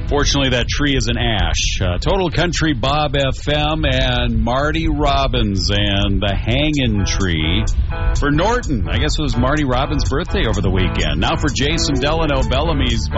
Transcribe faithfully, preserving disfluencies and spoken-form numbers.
Fortunately, that tree is an ash. Uh, Total Country Bob F M and Marty Robbins and the Hangin' Tree for Norton. I guess it was Marty Robbins' birthday over the weekend. Now for Jason Delano, Bellamy's